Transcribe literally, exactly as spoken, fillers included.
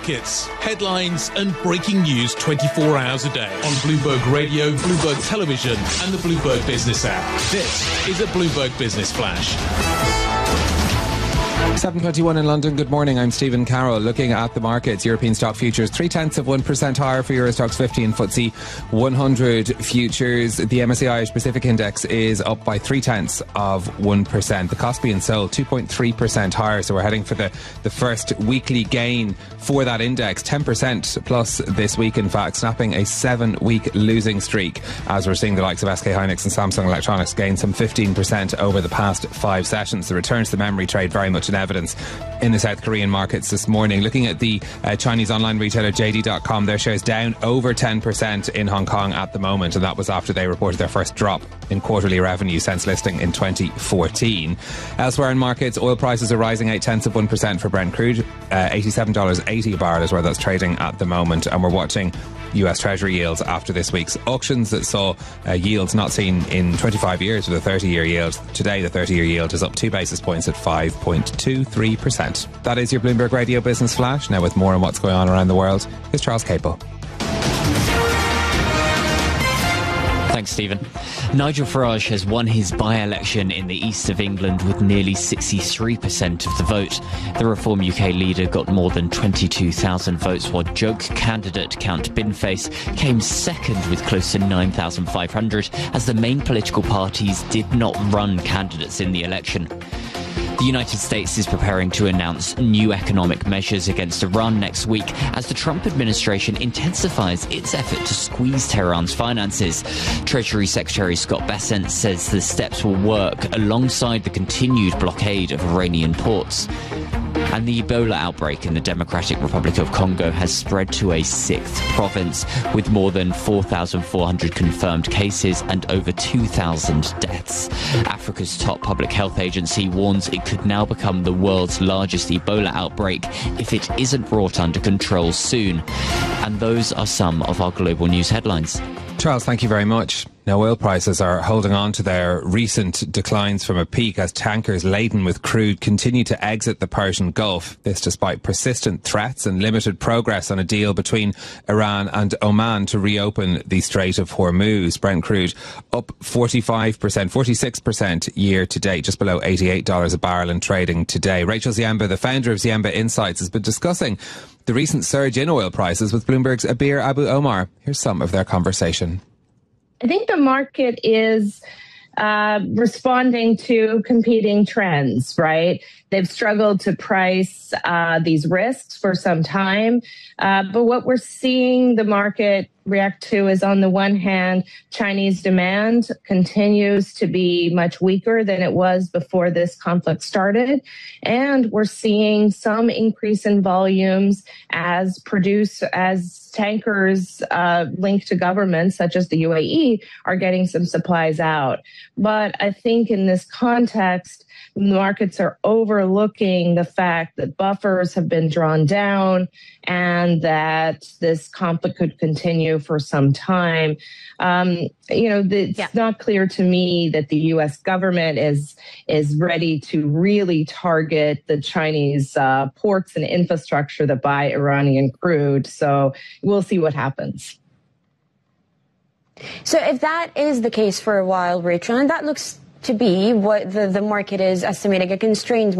markets, headlines and breaking news twenty-four hours a day on Bloomberg Radio, Bloomberg Television and the Bloomberg Business app. This is a Bloomberg Business Flash. seven twenty-one in London. Good morning. I'm Stephen Carroll. Looking at the markets, European stock futures three tenths of one percent higher for Euro Stoxx fifty and F T S E one hundred futures. The M S C I Irish Pacific Index is up by three tenths of one percent. The Kospi and Seoul two point three percent higher. So we're heading for the, the first weekly gain for that index. ten percent plus this week, in fact, snapping a seven week losing streak as we're seeing the likes of S K Hynix and Samsung Electronics gain some fifteen percent over the past five sessions. The return to the memory trade very much in evidence in the South Korean markets this morning. Looking at the uh, Chinese online retailer J D dot com, their shares down over ten percent in Hong Kong at the moment, and that was after they reported their first drop in quarterly revenue since listing in twenty fourteen. Elsewhere in markets, oil prices are rising eight tenths of one percent for Brent crude. uh, eighty-seven dollars eighty a barrel is where that's trading at the moment, and we're watching U S Treasury yields after this week's auctions that saw uh, yields not seen in twenty-five years with a thirty year yield. Today the thirty year yield is up two basis points at five point two three percent. That is your Bloomberg Radio Business Flash. Now with more on what's going on around the world, here's Charles Capel. Thanks, Stephen. Nigel Farage has won his by-election in the east of England with nearly sixty-three percent of the vote. The Reform U K leader got more than twenty-two thousand votes, while joke candidate Count Binface came second with close to nine thousand five hundred, as the main political parties did not run candidates in the election. The United States is preparing to announce new economic measures against Iran next week as the Trump administration intensifies its effort to squeeze Tehran's finances. Treasury Secretary Scott Bessent says the steps will work alongside the continued blockade of Iranian ports. And the Ebola outbreak in the Democratic Republic of Congo has spread to a sixth province, with more than four thousand four hundred confirmed cases and over two thousand deaths. Africa's top public health agency warns it could now become the world's largest Ebola outbreak if it isn't brought under control soon. And those are some of our global news headlines. Charles, thank you very much. Now, oil prices are holding on to their recent declines from a peak as tankers laden with crude continue to exit the Persian Gulf. This despite persistent threats and limited progress on a deal between Iran and Oman to reopen the Strait of Hormuz. Brent crude up forty-five percent, forty-six percent year to date, just below eighty-eight dollars a barrel in trading today. Rachel Ziemba, the founder of Ziemba Insights, has been discussing the recent surge in oil prices with Bloomberg's Abir Abu Omar. Here's some of their conversation. I think the market is uh, responding to competing trends, right? They've struggled to price uh, these risks for some time. Uh, but what we're seeing the market react to is, on the one hand, Chinese demand continues to be much weaker than it was before this conflict started. And we're seeing some increase in volumes as produce as tankers uh, linked to governments such as the U A E are getting some supplies out. But I think in this context, markets are overlooking the fact that buffers have been drawn down and that this conflict could continue for some time. Um, you know, the, it's yeah. not clear to me that the U S government is is ready to really target the Chinese uh, ports and infrastructure that buy Iranian crude. So we'll see what happens. So if that is the case for a while, Rachel, and that looks to be what the, the market is estimating, a constrained